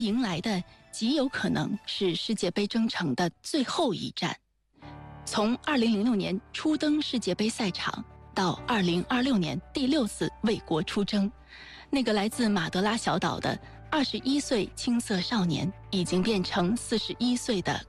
迎来的极有可能是世界杯征程的最后一战。从2006年初登世界杯赛场到2026年第6次为国出征，那个来自马德拉小岛的21岁青涩少年已经变成41岁的